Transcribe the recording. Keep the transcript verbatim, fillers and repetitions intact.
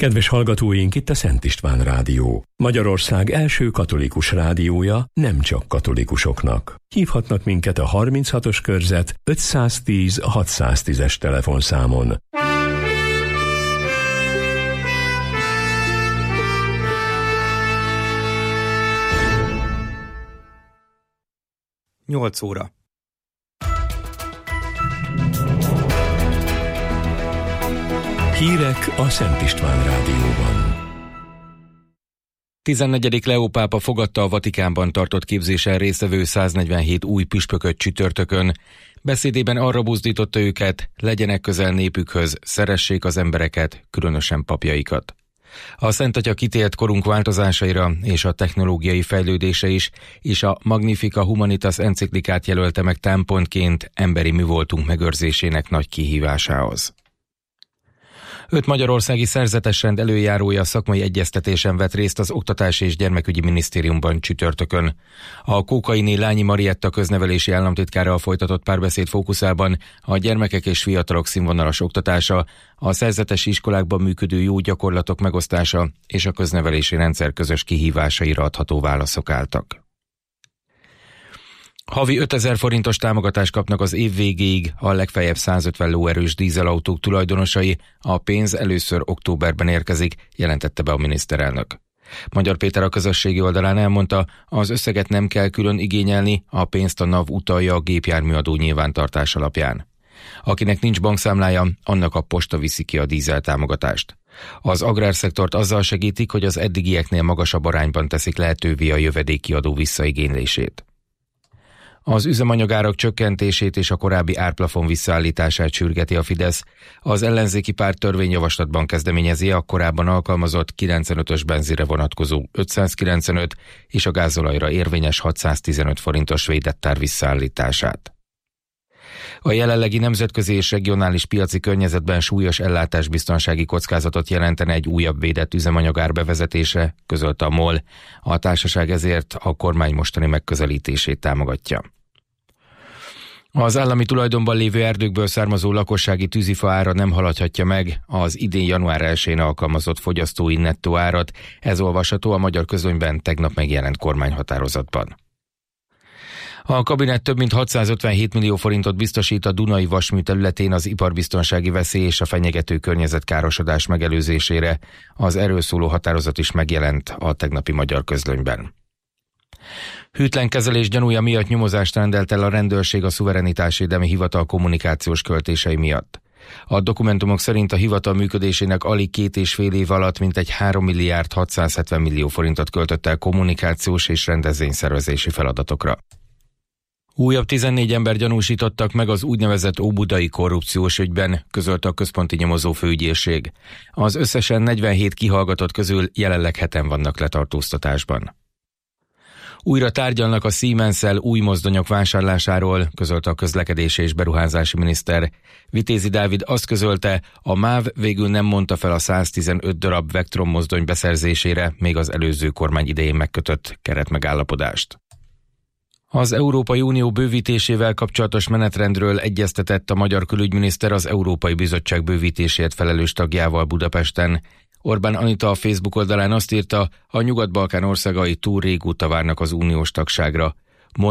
Kedves hallgatóink, itt a Szent István Rádió. Magyarország első katolikus rádiója, nem csak katolikusoknak. Hívhatnak minket a harminchatos körzet ötszáztíz hatszáztízes telefonszámon. nyolc óra. Hírek a Szent István Rádióban. tizennegyedik Leó pápa fogadta a Vatikánban tartott képzésen résztvevő száznegyvenhét új püspököt csütörtökön. Beszédében arra buzdította őket, legyenek közel népükhöz, szeressék az embereket, különösen papjaikat. A Szent Atya kitélt korunk változásaira és a technológiai fejlődése is, és a Magnifica Humanitas enciklikát jelölte meg támpontként emberi mivoltunk megőrzésének nagy kihívásához. Öt magyarországi szerzetesrend előjárója szakmai egyeztetésen vett részt az Oktatási és Gyermekügyi Minisztériumban csütörtökön. A Kókaini Lányi Marietta köznevelési államtitkárral folytatott párbeszéd fókuszában a gyermekek és fiatalok színvonalas oktatása, a szerzetesi iskolákban működő jó gyakorlatok megosztása és a köznevelési rendszer közös kihívásaira adható válaszok álltak. Havi ötezer forintos támogatást kapnak az év végéig a legfeljebb százötven lóerős dízelautók tulajdonosai, a pénz először októberben érkezik, jelentette be a miniszterelnök. Magyar Péter a közösségi oldalán elmondta, az összeget nem kell külön igényelni, a pénzt a NAV utalja a gépjárműadó nyilvántartás alapján. Akinek nincs bankszámlája, annak a posta viszi ki a dízeltámogatást. Az agrárszektort azzal segítik, hogy az eddigieknél magasabb arányban teszik lehetővé a jövedéki adó visszaigénylését. Az üzemanyagárak csökkentését és a korábbi árplafon visszaállítását sürgeti a Fidesz. Az ellenzéki párt törvényjavaslatban kezdeményezi a korábban alkalmazott kilencvenötös benzinre vonatkozó ötszázkilencvenöt és a gázolajra érvényes hatszáztizenöt forintos védett ár visszaállítását. A jelenlegi nemzetközi és regionális piaci környezetben súlyos ellátásbiztonsági kockázatot jelentene egy újabb védett üzemanyagár bevezetése, közölte a MOL. A társaság ezért a kormány mostani megközelítését támogatja. Az állami tulajdonban lévő erdőkből származó lakossági tűzifa ára nem haladhatja meg az idén január elsején alkalmazott fogyasztói nettó árat, ez olvasható a Magyar Közlönyben tegnap megjelent kormányhatározatban. A kabinet több mint hatszázötvenhét millió forintot biztosít a Dunai vasmű területén az iparbiztonsági veszély és a fenyegető környezetkárosodás megelőzésére. Az erről szóló határozat is megjelent a tegnapi Magyar Közlönyben. Hűtlen kezelés gyanúja miatt nyomozást rendelt el a rendőrség a Szuverenitásvédelmi Hivatal kommunikációs költései miatt. A dokumentumok szerint a hivatal működésének alig két és fél év alatt mintegy három milliárd hatszázhetven millió forintot költött el kommunikációs és rendezvényszervezési feladatokra. Újabb tizennégy ember gyanúsítottak meg az úgynevezett óbudai korrupciós ügyben, közölte a központi nyomozó főügyészség. Az összesen negyvenhét kihallgatott közül jelenleg heten vannak letartóztatásban. Újra tárgyalnak a Siemens-szel új mozdonyok vásárlásáról, közölte a közlekedési és beruházási miniszter. Vitézi Dávid azt közölte, a MÁV végül nem mondta fel a száztizenöt darab Vectron mozdony beszerzésére még az előző kormány idején megkötött keretmegállapodást. Az Európai Unió bővítésével kapcsolatos menetrendről egyeztetett a magyar külügyminiszter az Európai Bizottság bővítésért felelős tagjával Budapesten. Orbán Anita a Facebook oldalán azt írta, a Nyugat-Balkán országai túl régóta várnak az uniós tagságra.